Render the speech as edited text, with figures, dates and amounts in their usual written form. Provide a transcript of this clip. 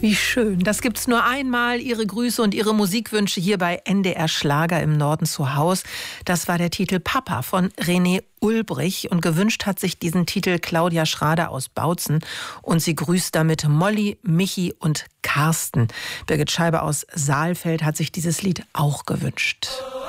Wie schön. Das gibt's nur einmal. Ihre Grüße und Ihre Musikwünsche hier bei NDR Schlager im Norden zu Haus. Das war der Titel Papa von René Ulbrich. Und gewünscht hat sich diesen Titel Claudia Schrader aus Bautzen. Und sie grüßt damit Molly, Michi und Carsten. Birgit Scheibe aus Saalfeld hat sich dieses Lied auch gewünscht.